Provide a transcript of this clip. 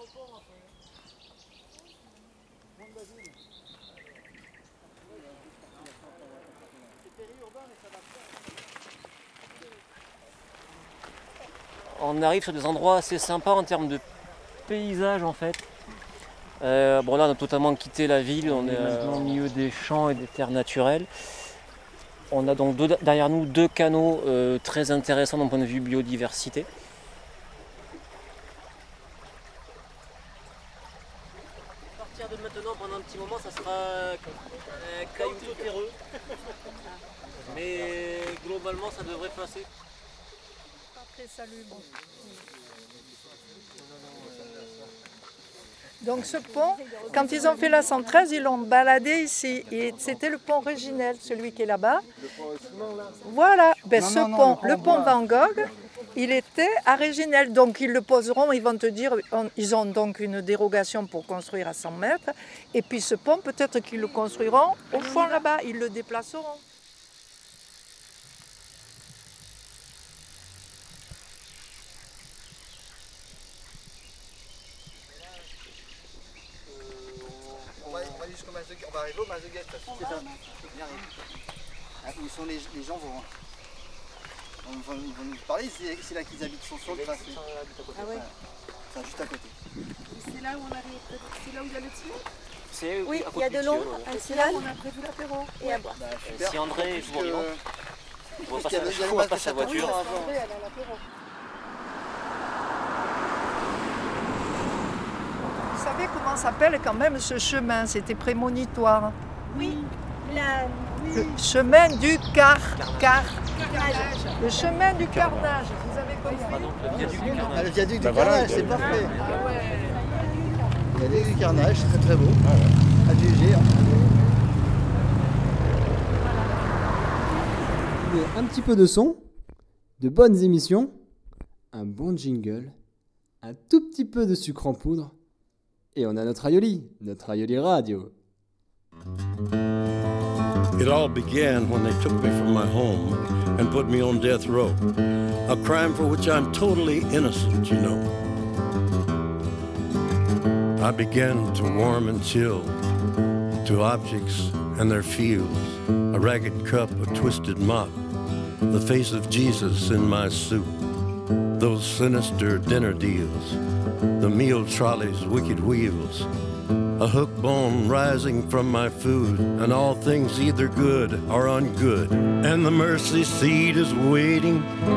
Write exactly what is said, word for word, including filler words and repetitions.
On arrive sur des endroits assez sympas en termes de paysage en fait. Euh, bon là on a totalement quitté la ville, on est maintenant au milieu des champs et des terres naturelles. On a donc deux, derrière nous deux canaux euh, très intéressants d'un point de vue biodiversité. À partir de maintenant, pendant un petit moment, ça sera euh, caillouteux terreux. Mais globalement ça devrait passer. Pas très salubre. Donc ce pont, quand ils ont fait la cent treize, ils l'ont baladé ici. Et c'était le pont Réginel, celui qui est là-bas. Le pont au ciment, là. Voilà, ben, Non, ce non, non, pont, le pont le pont bois. Van Gogh, il était à Réginel. Donc ils le poseront, ils vont te dire, on- ils ont donc une dérogation pour construire à cent mètres. Et puis ce pont, peut-être qu'ils le construiront au fond là-bas, ils le déplaceront. On va, on va aller jusqu'au match de guet. On va arriver au match de guet, de toute façon. C'est ça. On y arrive. Ah, où sont les, les gens vont. Ils vont, ils vont nous parler, c'est c'est là qu'ils habitent sur sur le tracé. Ah ouais. Enfin, juste à côté. C'est là où on arrive, c'est là où il y a le tillon. C'est Oui, à il y a côté de du l'ombre, tuyau, un c'est là cigale où on a prévu l'apéro et à boire. Bah, ouais. super. Si André est toujours vivant, on voit pas Parce qu'il y a sa- le- il y a le on voit match pas de sa voiture. Châteaubriand avant. André, elle a l'apéro. Vous savez comment s'appelle quand même ce chemin? C'était prémonitoire. Oui, la... Le chemin du car, car. carnage. Le chemin du carnage, vous avez compris? Le viaduc du Ah, Carnage. le viaduc du Bah voilà, carnage, il y a c'est le- parfait. Ah ouais. Le viaduc du carnage, c'est très très beau. À juger. Un petit peu de son, de bonnes émissions, un bon jingle, un tout petit peu de sucre en poudre, et on a notre aioli, notre aioli radio. It all began when they took me from my home and put me on death row. A crime for which I'm totally innocent, you know. I began to warm and chill to objects and their feels. A ragged cup, a twisted mop, the face of Jesus in my soup. Those sinister dinner deals, the meal trolley's wicked wheels. A hook bone rising from my food, and all things either good or ungood. And the mercy seat is waiting